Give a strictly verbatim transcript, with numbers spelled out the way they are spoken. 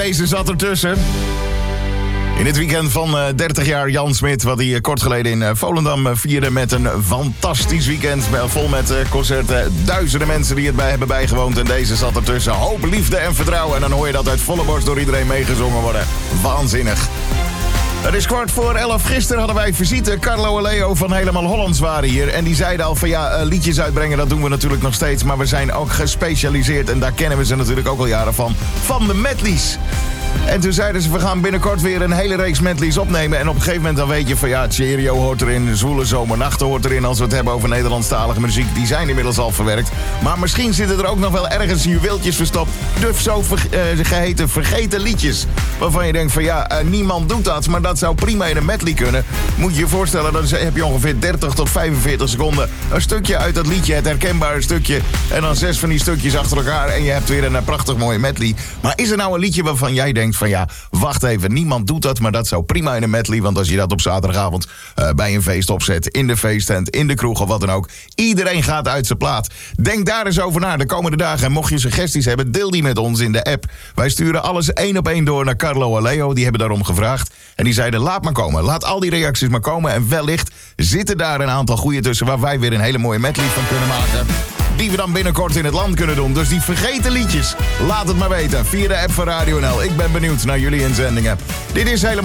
Deze zat ertussen. In het weekend van uh, dertig jaar Jan Smit, wat hij uh, kort geleden in uh, Volendam uh, vierde met een fantastisch weekend. Uh, vol met uh, concerten, duizenden mensen die het bij hebben bijgewoond. En deze zat ertussen. Hoop, liefde en vertrouwen. En dan hoor je dat uit volle borst door iedereen meegezongen worden. Waanzinnig. Het is kwart voor elf. Gisteren hadden wij visite. Carlo en Leo van Helemaal Hollands waren hier. En die zeiden al van ja, uh, liedjes uitbrengen, dat doen we natuurlijk nog steeds. Maar we zijn ook gespecialiseerd, en daar kennen we ze natuurlijk ook al jaren van, van de medleys. En toen zeiden ze, we gaan binnenkort weer een hele reeks medleys opnemen. En op een gegeven moment dan weet je van ja, Cheerio hoort erin, Zwoele Zomernachten hoort erin. Als we het hebben over Nederlandstalige muziek, die zijn inmiddels al verwerkt. Maar misschien zitten er ook nog wel ergens juweeltjes verstopt. De zo ver, uh, geheten vergeten liedjes. Waarvan je denkt van ja, uh, niemand doet dat, maar dat zou prima in een medley kunnen. Moet je je voorstellen, dan heb je ongeveer dertig tot vijfenveertig seconden een stukje uit dat liedje, het herkenbare stukje. En dan zes van die stukjes achter elkaar en je hebt weer een uh, prachtig mooie medley. Maar is er nou een liedje waarvan jij denkt van ja, wacht even, niemand doet dat, maar dat zou prima in een medley, want als je dat op zaterdagavond uh, bij een feest opzet, in de feesttent, in de kroeg of wat dan ook, iedereen gaat uit zijn plaat. Denk daar eens over na de komende dagen en mocht je suggesties hebben, deel die met ons in de app. Wij sturen alles één op één door naar Carlo en Leo, die hebben daarom gevraagd. En die zeiden, laat maar komen, laat al die reacties maar komen en wellicht zitten daar een aantal goede tussen waar wij weer een hele mooie medley van kunnen maken. Die we dan binnenkort in het land kunnen doen. Dus die vergeten liedjes, laat het maar weten via de app van Radio N L. Ik ben benieuwd naar jullie inzendingen. Dit is helemaal